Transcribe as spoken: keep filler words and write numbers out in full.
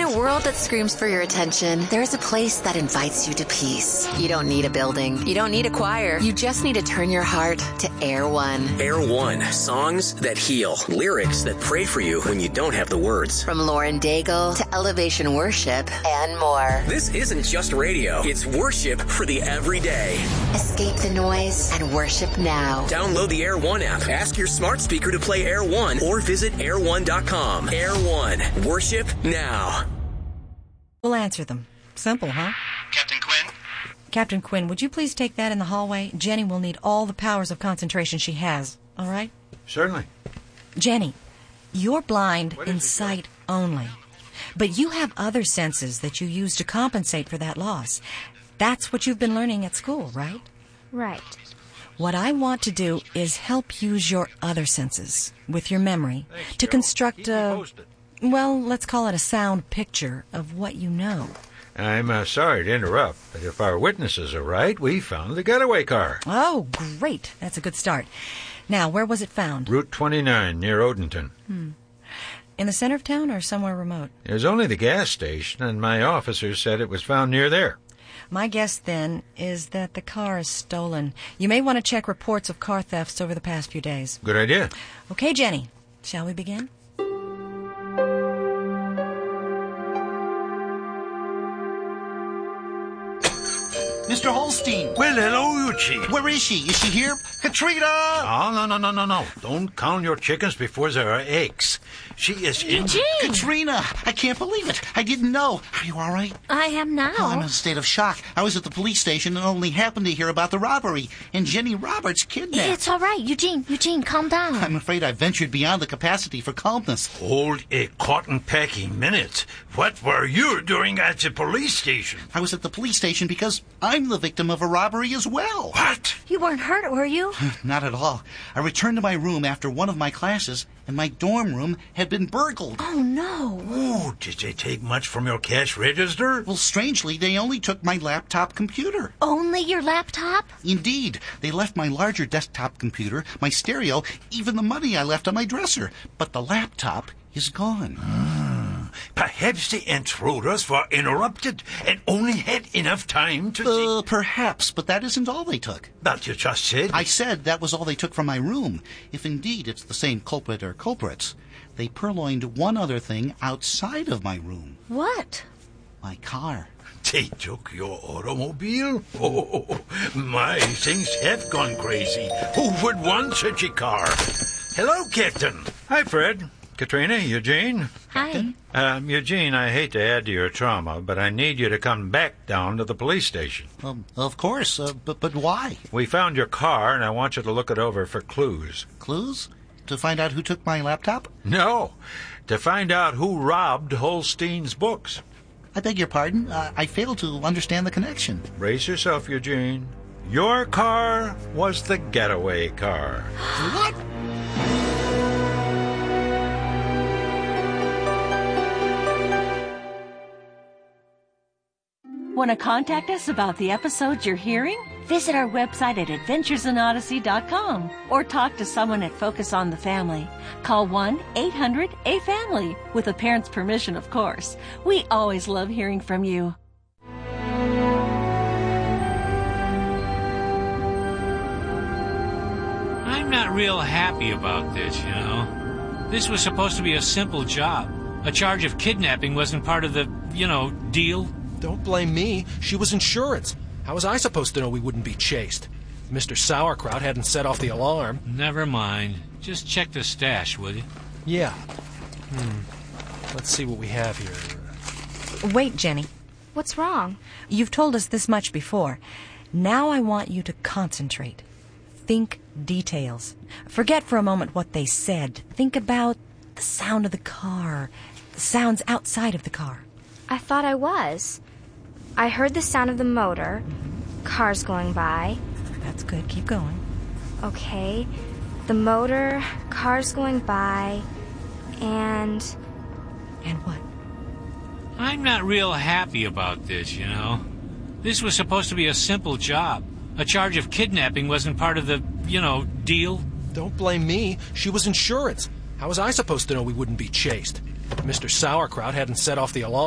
a world that screams for your attention, there's a place that invites you to peace. You don't need a building. You don't need a choir. You just need to turn your heart to Air One. Air One. Songs that heal. Lyrics that pray for you when you don't have the words. From Lauren Daigle to Elevation Worship and more. This isn't just radio. It's worship for the everyday. Escape the noise and worship now. Download the Air One app. Ask your smart speaker to play Air One or visit air one dot com. Air One. Worship now. We'll answer them. Simple, huh? Captain Quinn? Captain Quinn, would you please take that in the hallway? Jenny will need all the powers of concentration she has, all right? Certainly. Jenny, you're blind What in is it, sight only. But you have other senses that you use to compensate for that loss. That's what you've been learning at school, right? Right. What I want to do is help use your other senses, with your memory, Thanks, to Joe. construct Keep me a, posted. well, let's call it a sound picture of what you know. I'm uh, sorry to interrupt, but if our witnesses are right, we found the getaway car. Oh, great. That's a good start. Now, where was it found? Route twenty-nine, near Odenton. Hmm. In the center of town or somewhere remote? There's only the gas station, and my officers said it was found near there. My guess, then, is that the car is stolen. You may want to check reports of car thefts over the past few days. Good idea. Okay, Jenny, shall we begin? Mister Holstein! Well, hello, Eugene. Where is she? Is she here? Katrina! Oh, no, no, no, no, no. Don't count your chickens before there are eggs. She is in... Eugene! Katrina! I can't believe it. I didn't know. Are you all right? I am now. Oh, I'm in a state of shock. I was at the police station and only happened to hear about the robbery and Jenny Roberts kidnapped. It's all right, Eugene. Eugene, calm down. I'm afraid I ventured beyond the capacity for calmness. Hold a cotton-packing minute. What were you doing at the police station? I was at the police station because I'm the victim of a robbery as well. What? You weren't hurt, were you? Not at all. I returned to my room after one of my classes, and my dorm room had been burgled. Oh, no. Oh, did they take much from your cash register? Well, strangely, they only took my laptop computer. Only your laptop? Indeed, they left my larger desktop computer, my stereo, even the money I left on my dresser. But the laptop is gone. Perhaps the intruders were interrupted and only had enough time to Uh, see... perhaps, but that isn't all they took. But you just said... I said that was all they took from my room. If indeed it's the same culprit or culprits, they purloined one other thing outside of my room. What? My car. They took your automobile? Oh, my, things have gone crazy. Who would want such a car? Hello, Captain. Hi, Fred. Katrina, Eugene. Hi. Um, Eugene, I hate to add to your trauma, but I need you to come back down to the police station. Um, of course, uh, but but why? We found your car, and I want you to look it over for clues. Clues? To find out who took my laptop? No, to find out who robbed Holstein's books. I beg your pardon? Uh, I fail to understand the connection. Brace yourself, Eugene. Your car was the getaway car. What? Want to contact us about the episodes you're hearing? Visit our website at adventures in odyssey dot com or talk to someone at Focus on the Family. Call one eight hundred A family, with a parent's permission, of course. We always love hearing from you. I'm not real happy about this, you know. This was supposed to be a simple job. A charge of kidnapping wasn't part of the, you know, deal. Don't blame me. She was insurance. How was I supposed to know we wouldn't be chased? Mister Sauerkraut hadn't set off the alarm. Never mind. Just check the stash, will you? Yeah. Hmm. Let's see what we have here. Wait, Jenny. What's wrong? You've told us this much before. Now I want you to concentrate. Think details. Forget for a moment what they said. Think about the sound of the car, the sounds outside of the car. I thought I was. I heard the sound of the motor, cars going by. That's good. Keep going. Okay. The motor, cars going by, and... And what? I'm not real happy about this, you know. This was supposed to be a simple job. A charge of kidnapping wasn't part of the, you know, deal. Don't blame me. She was insurance. How was I supposed to know we wouldn't be chased? Mister Sauerkraut hadn't set off the alarm.